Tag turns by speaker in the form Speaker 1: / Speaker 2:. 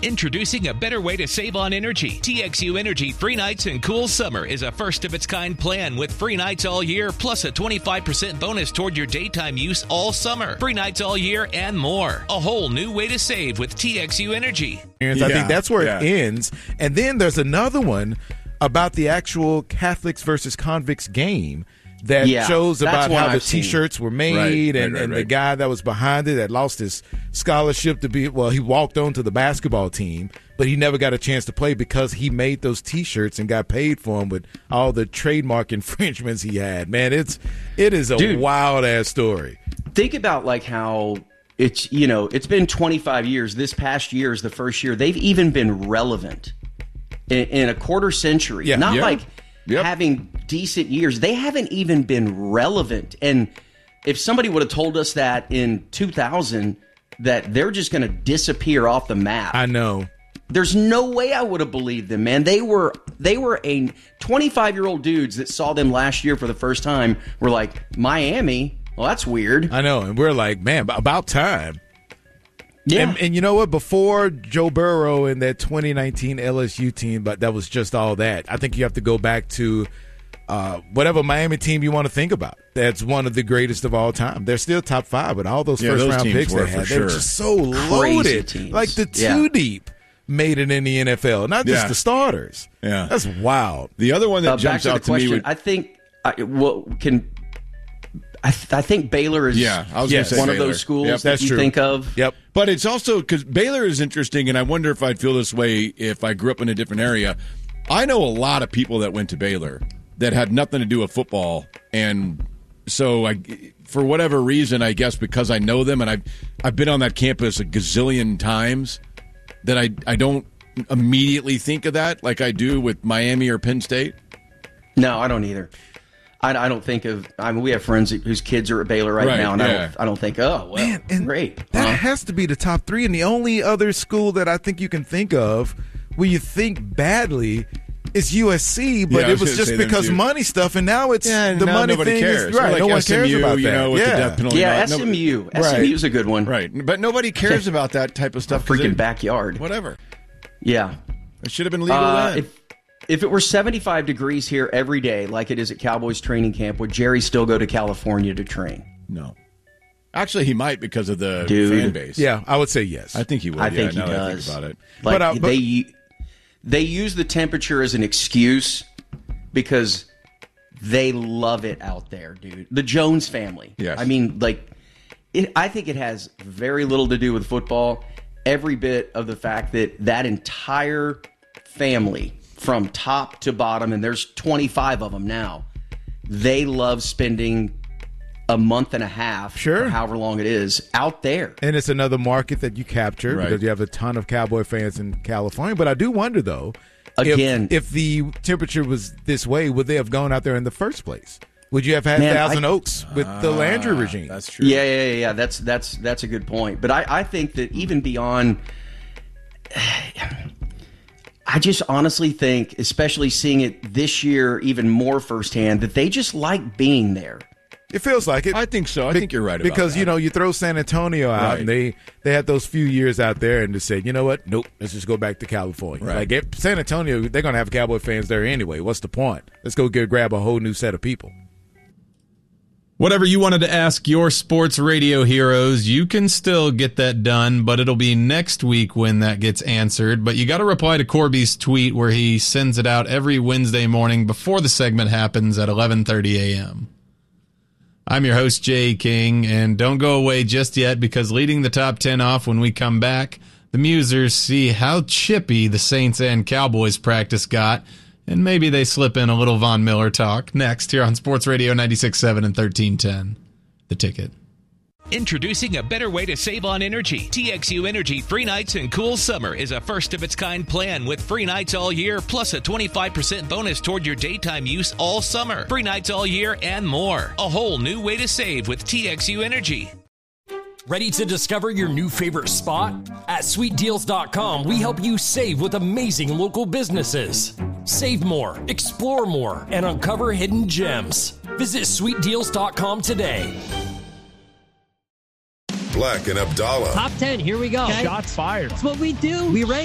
Speaker 1: Introducing a better way to save on energy. TXU Energy Free Nights and Cool Summer is a first-of-its-kind plan with free nights all year, plus a 25% bonus toward your daytime use all summer. Free nights all year and more. A whole new way to save with TXU Energy.
Speaker 2: I think that's where it ends. And then there's another one about the actual Catholics versus convicts game that shows about how the T-shirts were made and the guy that was behind it that lost his scholarship he walked on to the basketball team, but he never got a chance to play because he made those T-shirts and got paid for them with all the trademark infringements he had. Man, it is a wild-ass story.
Speaker 3: Think about like how it's been 25 years. This past year is the first year they've even been relevant in a quarter century. Having decent years. They haven't even been relevant. And if somebody would have told us that in 2000, that they're just going to disappear off the map.
Speaker 2: I know.
Speaker 3: There's no way I would have believed them, man. They were a 25-year-old dudes that saw them last year for the first time were like, Miami? Well, that's weird.
Speaker 2: I know. And we're like, man, about time.
Speaker 3: Yeah.
Speaker 2: And you know what? Before Joe Burrow and that 2019 LSU team, but that was just all that. I think you have to go back to whatever Miami team you want to think about. That's one of the greatest of all time. They're still top 5 with all those first-round picks they had. They were just so loaded. Like the two deep made it in the NFL, not just the starters.
Speaker 4: Yeah.
Speaker 2: That's wild.
Speaker 4: The other one that jumps out to me
Speaker 3: I think I think Baylor is one of those schools that you think of.
Speaker 2: Yep.
Speaker 4: But it's also because Baylor is interesting, and I wonder if I'd feel this way if I grew up in a different area. I know a lot of people that went to Baylor that had nothing to do with football, and so for whatever reason, I guess because I know them and I've been on that campus a gazillion times, that I don't immediately think of that like I do with Miami or Penn State.
Speaker 3: No, I don't either. I don't think of. I mean, we have friends whose kids are at Baylor right now, and I don't think, oh, well, man, and great.
Speaker 2: That has to be the top 3, and the only other school that I think you can think of where you think badly is USC, but it was just because money stuff, and now it's the money thing.
Speaker 4: Cares.
Speaker 2: Right,
Speaker 4: like
Speaker 2: no one cares about that.
Speaker 4: With the death penalty.
Speaker 3: SMU. SMU's a good one.
Speaker 4: Right, but nobody cares about that type of stuff.
Speaker 3: Freaking backyard.
Speaker 4: Whatever.
Speaker 3: Yeah.
Speaker 4: It should have been legal then.
Speaker 3: If it were 75 degrees here every day, like it is at Cowboys training camp, would Jerry still go to California to train?
Speaker 4: No. Actually, he might because of the fan base.
Speaker 2: Yeah, I would say yes.
Speaker 4: I think he would.
Speaker 3: I think he does.
Speaker 4: That I think about it.
Speaker 3: Like, they use the temperature as an excuse because they love it out there, dude. The Jones family.
Speaker 4: Yes.
Speaker 3: I mean, I think it has very little to do with football. Every bit of the fact that entire family, from top to bottom, and there's 25 of them now, they love spending a month and a half, or however long it is, out there.
Speaker 2: And it's another market that you capture because you have a ton of Cowboy fans in California. But I do wonder, though,
Speaker 3: again,
Speaker 2: if the temperature was this way, would they have gone out there in the first place? Would you have had Thousand Oaks with the Landry regime?
Speaker 4: That's true.
Speaker 3: Yeah. That's a good point. But I think that even beyond, I just honestly think, especially seeing it this year even more firsthand, that they just like being there.
Speaker 2: It feels like it.
Speaker 4: I think so. I think you're right about
Speaker 2: because,
Speaker 4: that.
Speaker 2: You throw San Antonio out, and they had those few years out there and just said, you know what? Nope, let's just go back to California.
Speaker 4: Right.
Speaker 2: Like, San Antonio, they're going to have Cowboy fans there anyway. What's the point? Let's go grab a whole new set of people.
Speaker 5: Whatever you wanted to ask your sports radio heroes, you can still get that done, but it'll be next week when that gets answered. But you got to reply to Corby's tweet where he sends it out every Wednesday morning before the segment happens at 11:30 a.m. I'm your host, Jay King, and don't go away just yet because leading the top 10 off when we come back, the Musers see how chippy the Saints and Cowboys practice got, and maybe they slip in a little Von Miller talk next here on Sports Radio 96.7 and 1310. The Ticket.
Speaker 1: Introducing a better way to save on energy. TXU Energy Free Nights and Cool Summer is a first-of-its-kind plan with free nights all year, plus a 25% bonus toward your daytime use all summer. Free nights all year and more. A whole new way to save with TXU Energy.
Speaker 6: Ready to discover your new favorite spot? At SweetDeals.com, we help you save with amazing local businesses. Save more, explore more, and uncover hidden gems. Visit SweetDeals.com today.
Speaker 7: Black and Abdallah.
Speaker 8: Top 10, here we go.
Speaker 9: Okay. Shots fired.
Speaker 8: That's what we do. We rank